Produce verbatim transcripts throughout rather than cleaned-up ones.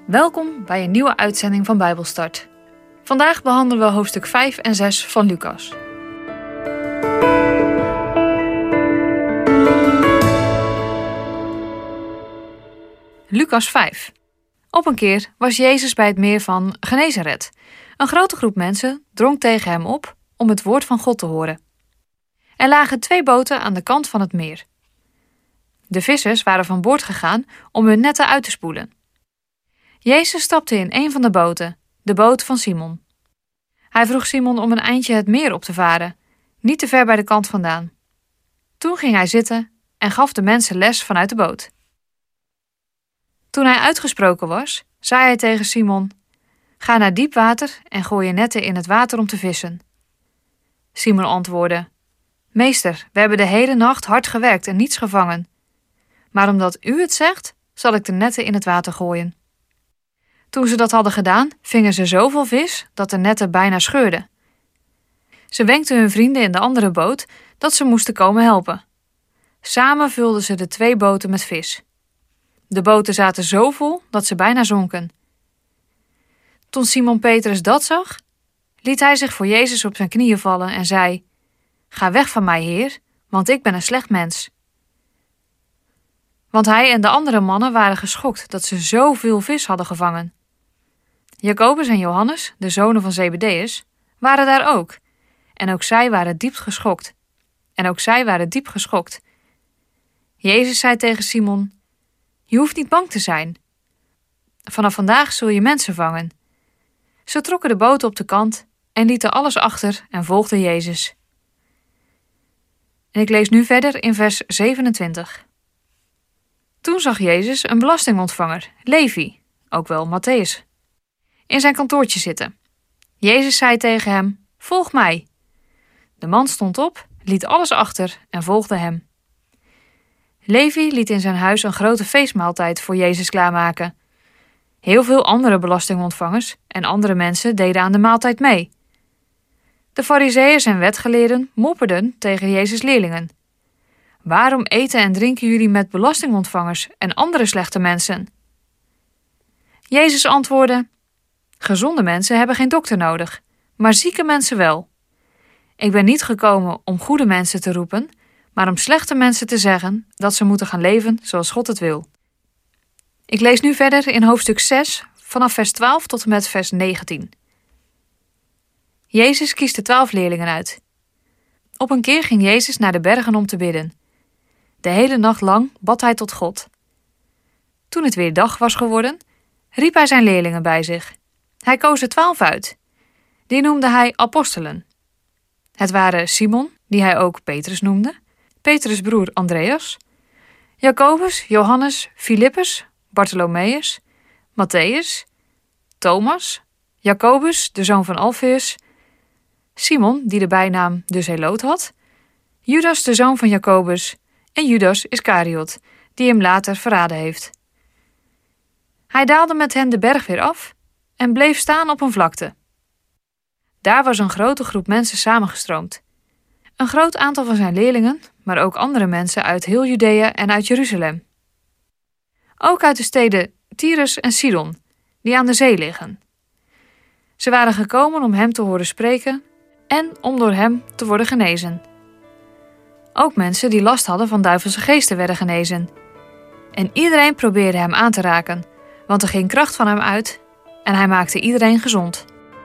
Welkom bij een nieuwe uitzending van Bijbelstart. Vandaag behandelen we hoofdstuk vijf en zes van Lucas. Lucas vijf. Op een keer was Jezus bij het meer van Genezaret. Een grote groep mensen drong tegen hem op om het woord van God te horen. Er lagen twee boten aan de kant van het meer. De vissers waren van boord gegaan om hun netten uit te spoelen. Jezus stapte in een van de boten, de boot van Simon. Hij vroeg Simon om een eindje het meer op te varen, niet te ver bij de kant vandaan. Toen ging hij zitten en gaf de mensen les vanuit de boot. Toen hij uitgesproken was, zei hij tegen Simon: Ga naar diep water en gooi je netten in het water om te vissen. Simon antwoordde: Meester, we hebben de hele nacht hard gewerkt en niets gevangen. Maar omdat u het zegt, zal ik de netten in het water gooien. Toen ze dat hadden gedaan, vingen ze zoveel vis dat de netten bijna scheurden. Ze wenkten hun vrienden in de andere boot dat ze moesten komen helpen. Samen vulden ze de twee boten met vis. De boten zaten zo vol dat ze bijna zonken. Toen Simon Petrus dat zag, liet hij zich voor Jezus op zijn knieën vallen en zei: Ga weg van mij, Heer, want ik ben een slecht mens. Want hij en de andere mannen waren geschokt dat ze zoveel vis hadden gevangen. Jacobus en Johannes, de zonen van Zebedeus, waren daar ook. En ook zij waren diep geschokt. En ook zij waren diep geschokt. Jezus zei tegen Simon: Je hoeft niet bang te zijn. Vanaf vandaag zul je mensen vangen. Ze trokken de boot op de kant en lieten alles achter en volgden Jezus. En ik lees nu verder in vers zevenentwintig. Toen zag Jezus een belastingontvanger, Levi, ook wel Mattheüs, in zijn kantoortje zitten. Jezus zei tegen hem: Volg mij. De man stond op, liet alles achter en volgde hem. Levi liet in zijn huis een grote feestmaaltijd voor Jezus klaarmaken. Heel veel andere belastingontvangers en andere mensen deden aan de maaltijd mee. De farizeeërs en wetgeleerden mopperden tegen Jezus' leerlingen: Waarom eten en drinken jullie met belastingontvangers en andere slechte mensen? Jezus antwoordde: Gezonde mensen hebben geen dokter nodig, maar zieke mensen wel. Ik ben niet gekomen om goede mensen te roepen, maar om slechte mensen te zeggen dat ze moeten gaan leven zoals God het wil. Ik lees nu verder in hoofdstuk zes, vanaf vers twaalf tot en met vers negentien. Jezus kiest de twaalf leerlingen uit. Op een keer ging Jezus naar de bergen om te bidden. De hele nacht lang bad hij tot God. Toen het weer dag was geworden, riep hij zijn leerlingen bij zich. Hij koos er twaalf uit. Die noemde hij apostelen. Het waren Simon, die hij ook Petrus noemde, Petrus' broer Andreas, Jacobus, Johannes, Filippus, Bartholomeus, Mattheüs, Thomas, Jacobus, de zoon van Alfeus, Simon, die de bijnaam de Zeloot had, Judas, de zoon van Jacobus, en Judas Iskariot, die hem later verraden heeft. Hij daalde met hen de berg weer af en bleef staan op een vlakte. Daar was een grote groep mensen samengestroomd. Een groot aantal van zijn leerlingen, maar ook andere mensen uit heel Judea en uit Jeruzalem. Ook uit de steden Tyrus en Sidon, die aan de zee liggen. Ze waren gekomen om hem te horen spreken en om door hem te worden genezen. Ook mensen die last hadden van duivelse geesten werden genezen. En iedereen probeerde hem aan te raken, want er ging kracht van hem uit en hij maakte iedereen gezond.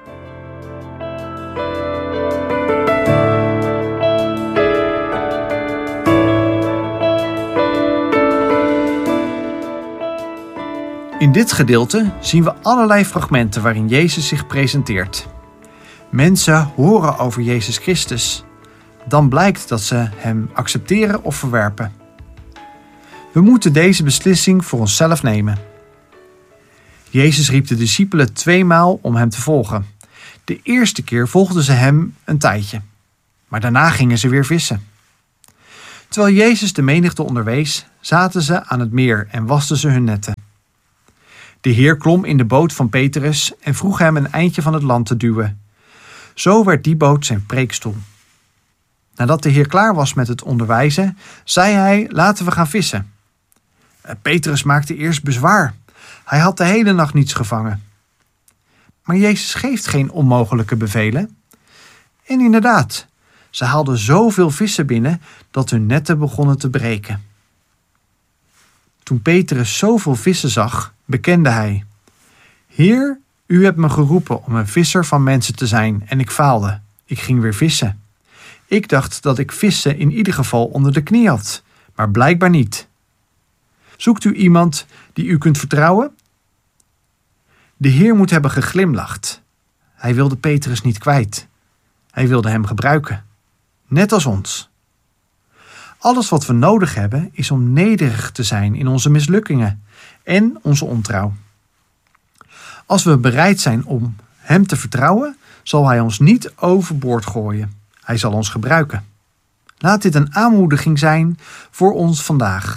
In dit gedeelte zien we allerlei fragmenten waarin Jezus zich presenteert. Mensen horen over Jezus Christus. Dan blijkt dat ze hem accepteren of verwerpen. We moeten deze beslissing voor onszelf nemen. Jezus riep de discipelen tweemaal om hem te volgen. De eerste keer volgden ze hem een tijdje, maar daarna gingen ze weer vissen. Terwijl Jezus de menigte onderwees, zaten ze aan het meer en wasten ze hun netten. De Heer klom in de boot van Petrus en vroeg hem een eindje van het land te duwen. Zo werd die boot zijn preekstoel. Nadat de Heer klaar was met het onderwijzen, zei hij: Laten we gaan vissen. Petrus maakte eerst bezwaar. Hij had de hele nacht niets gevangen. Maar Jezus geeft geen onmogelijke bevelen. En inderdaad, ze haalden zoveel vissen binnen dat hun netten begonnen te breken. Toen Petrus zoveel vissen zag, bekende hij: Heer, u hebt me geroepen om een visser van mensen te zijn en ik faalde. Ik ging weer vissen. Ik dacht dat ik vissen in ieder geval onder de knie had, maar blijkbaar niet. Zoekt u iemand die u kunt vertrouwen? De Heer moet hebben geglimlacht. Hij wilde Petrus niet kwijt. Hij wilde hem gebruiken, net als ons. Alles wat we nodig hebben is om nederig te zijn in onze mislukkingen en onze ontrouw. Als we bereid zijn om hem te vertrouwen, zal hij ons niet overboord gooien. Hij zal ons gebruiken. Laat dit een aanmoediging zijn voor ons vandaag.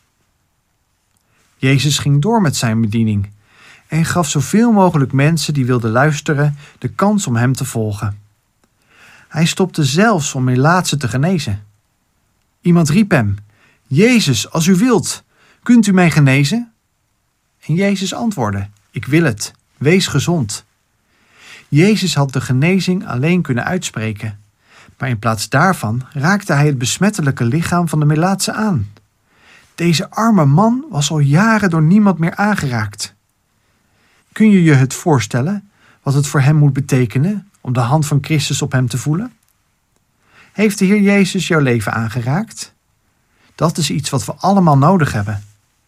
Jezus ging door met zijn bediening en gaf zoveel mogelijk mensen die wilden luisteren de kans om hem te volgen. Hij stopte zelfs om melaatsen te genezen. Iemand riep hem: Jezus, als u wilt, kunt u mij genezen? En Jezus antwoordde: Ik wil het, wees gezond. Jezus had de genezing alleen kunnen uitspreken, maar in plaats daarvan raakte hij het besmettelijke lichaam van de melaatse aan. Deze arme man was al jaren door niemand meer aangeraakt. Kun je je het voorstellen wat het voor hem moet betekenen om de hand van Christus op hem te voelen? Heeft de Heer Jezus jouw leven aangeraakt? Dat is iets wat we allemaal nodig hebben.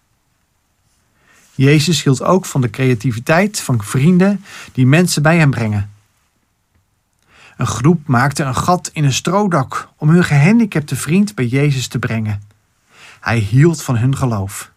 Jezus hield ook van de creativiteit van vrienden die mensen bij hem brengen. Een groep maakte een gat in een stroodak om hun gehandicapte vriend bij Jezus te brengen. Hij hield van hun geloof.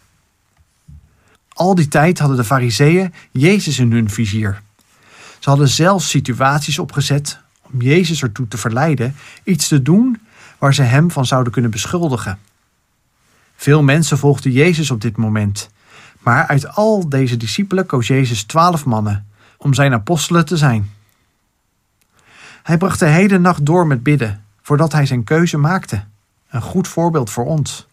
Al die tijd hadden de Farizeeën Jezus in hun vizier. Ze hadden zelfs situaties opgezet om Jezus ertoe te verleiden iets te doen waar ze hem van zouden kunnen beschuldigen. Veel mensen volgden Jezus op dit moment, maar uit al deze discipelen koos Jezus twaalf mannen om zijn apostelen te zijn. Hij bracht de hele nacht door met bidden voordat hij zijn keuze maakte. Een goed voorbeeld voor ons.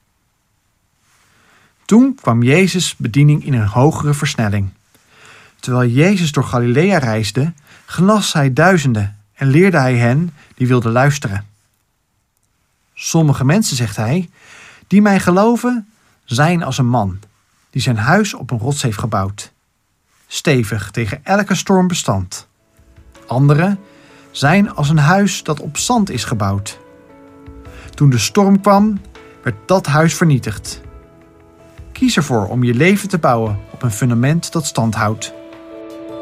Toen kwam Jezus' bediening in een hogere versnelling. Terwijl Jezus door Galilea reisde, genas hij duizenden en leerde hij hen die wilden luisteren. Sommige mensen, zegt hij, die mij geloven, zijn als een man die zijn huis op een rots heeft gebouwd. Stevig tegen elke storm bestand. Anderen zijn als een huis dat op zand is gebouwd. Toen de storm kwam, werd dat huis vernietigd. Kies ervoor om je leven te bouwen op een fundament dat stand houdt.